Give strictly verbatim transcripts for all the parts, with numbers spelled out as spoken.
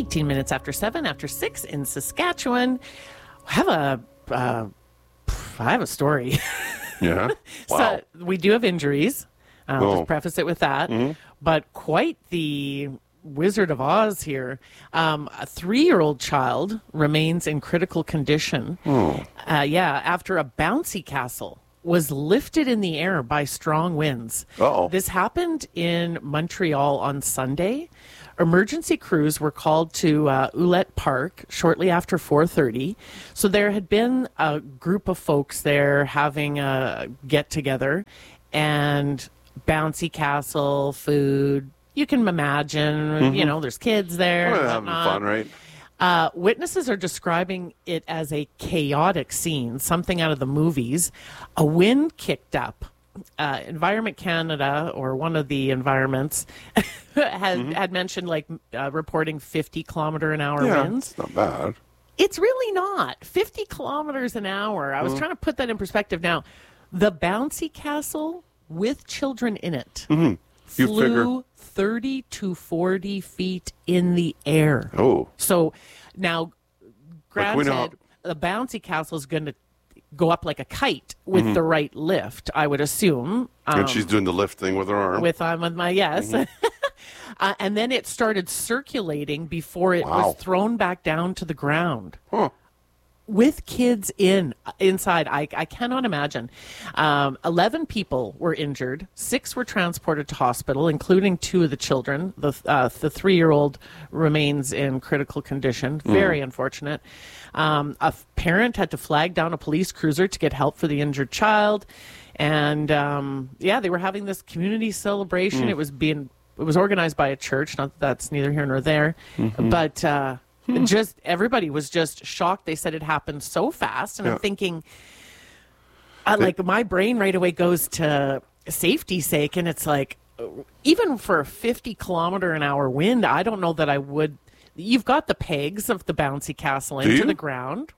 eighteen minutes after seven, after six in Saskatchewan. I have a, uh, I have a story. Yeah. Wow. So we do have injuries. I'll Oh. just preface it with that. Mm-hmm. But quite the Wizard of Oz here. Um, a three-year-old child remains in critical condition. Oh. Uh, yeah, after a bouncy castle was lifted in the air by strong winds. Uh-oh. This happened in Montreal on Sunday. Emergency crews were called to uh, Ouellette Park shortly after four thirty. So there had been a group of folks there having a get-together, and bouncy castle, food. You can imagine, mm-hmm. you know, there's kids there. Well, having fun, right? Uh, witnesses are describing it as a chaotic scene, something out of the movies. A wind kicked up. Uh, Environment Canada, or one of the environments, had, mm-hmm. had mentioned like uh, reporting fifty kilometer an hour yeah, winds. It's not bad. It's really not. fifty kilometers an hour. I was mm. trying to put that in perspective. Now, the bouncy castle with children in it mm-hmm. you flew figure... thirty to forty feet in the air. Oh. So now, granted, like how... the bouncy castle is going to go up like a kite with mm-hmm. the right lift, I would assume. Um, and she's doing the lift thing with her arm. With, um, with my, yes. Mm-hmm. uh, and then it started circulating before it wow. was thrown back down to the ground. Huh. With kids in inside, I, I cannot imagine. Um, Eleven people were injured. Six were transported to hospital, including two of the children. The uh, the three-year-old remains in critical condition. Very mm. unfortunate. Um, a parent had to flag down a police cruiser to get help for the injured child, and um, yeah, they were having this community celebration. Mm. It was being it was organized by a church. Not that that's neither here nor there, mm-hmm. but. Uh, Hmm. Just everybody was just shocked. They said it happened so fast, and yeah. I'm thinking, uh, like my brain right away goes to safety's sake, and it's like, even for a fifty kilometer an hour wind, I don't know that I would. You've got the pegs of the bouncy castle Do into you? the ground.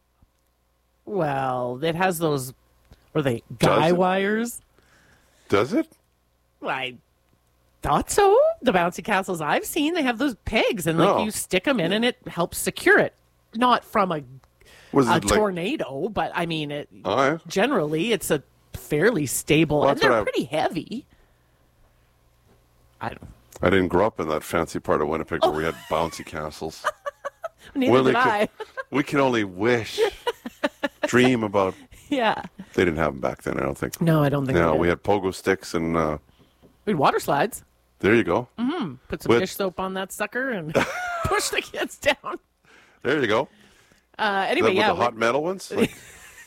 Well, it has those, are they guy Does wires? Does it? I thought so. The bouncy castles I've seen, they have those pegs, and like oh. you stick them in, and it helps secure it. Not from a, Was a it like... tornado, but I mean, it. Oh, yeah. Generally, it's a fairly stable, well, and they're I... pretty heavy. I don't. I didn't grow up in that fancy part of Winnipeg oh. where we had bouncy castles. Neither well, did could, I. We can only wish, dream about. Yeah. They didn't have them back then, I don't think. No, I don't think. No, we had pogo sticks and. Uh, we had water slides. There you go. Mm-hmm. Put some With... dish soap on that sucker and push the kids down. There you go. Uh, anyway, with yeah. the hot metal ones? Like...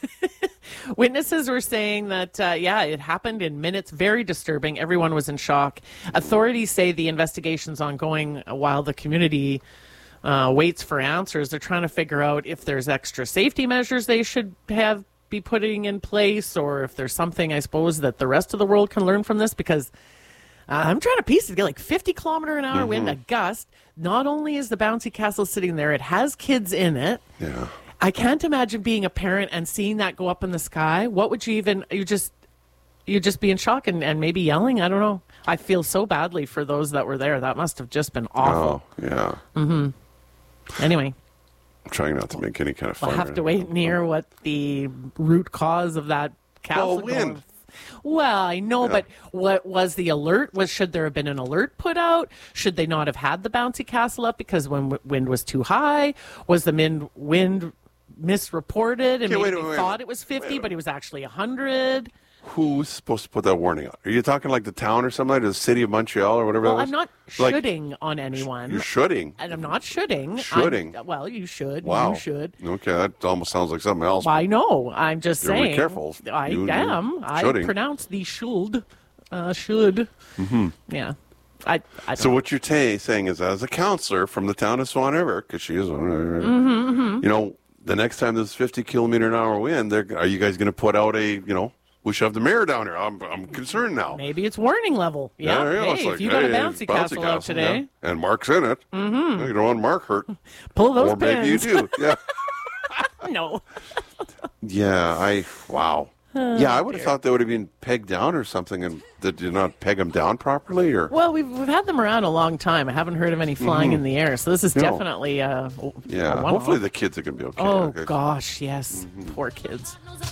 Witnesses were saying that, uh, yeah, it happened in minutes. Very disturbing. Everyone was in shock. Authorities say the investigation's ongoing while the community uh, waits for answers. They're trying to figure out if there's extra safety measures they should have be putting in place, or if there's something, I suppose, that the rest of the world can learn from this, because Uh, I'm trying to piece it together, like fifty kilometer an hour mm-hmm. wind, a gust. Not only is the bouncy castle sitting there, it has kids in it. Yeah. I can't imagine being a parent and seeing that go up in the sky. What would you even, you just, you'd just be in shock and, and maybe yelling. I don't know. I feel so badly for those that were there. That must have just been awful. Oh, yeah. Mm-hmm. Anyway. I'm trying not to make any kind of fun. We'll have to wait and hear what the root cause of that castle well, wind. Well, I know, yeah. but what was the alert? Was should there have been an alert put out? Should they not have had the bouncy castle up because when w- wind was too high? Was the min- wind misreported and okay, maybe wait, they wait, thought wait, it was fifty, wait, but it was actually one hundred? Who's supposed to put that warning out? Are you talking like the town or something, like the city of Montreal or whatever Well, that I'm was? not like, shooting on anyone. You're shooting. And I'm not shooting. Shooting. I'm, well, you should. Wow. You should. Okay, that almost sounds like something else. I know. I'm just You're saying. Be careful. I you, am. I shooting. pronounce the should. Uh, should. Mm-hmm. Yeah. I, I so what you're t- saying is, as a counselor from the town of Swan River, because she is, mm-hmm, mm-hmm. you know, the next time there's fifty kilometer an hour wind, are you guys going to put out a, you know, we should have the mayor down here. I'm, I'm concerned now. Maybe it's warning level. Yeah. yeah, yeah hey, like, if you hey, got a bouncy, bouncy castle, castle out today, yeah. and Mark's in it, mm-hmm. you don't want Mark hurt. Pull those or pins. maybe you do. Yeah. No. yeah. I. Wow. yeah, I would have thought they would have been pegged down or something, and did you not peg them down properly? Or Well, we've we've had them around a long time. I haven't heard of any flying in the air, so this is No. definitely uh, yeah, a one-off. hopefully the kids are going to be okay. Oh Okay. gosh, yes, poor kids.